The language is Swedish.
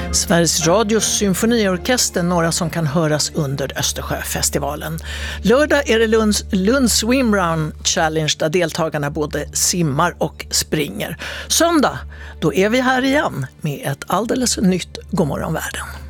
Sveriges Radios symfoniorkester, några som kan höras under Östersjöfestivalen. Lördag är det Lunds Swim Run Challenge där deltagarna både simmar och springer. Söndag, då är vi här igen med ett alldeles nytt Godmorgon världen.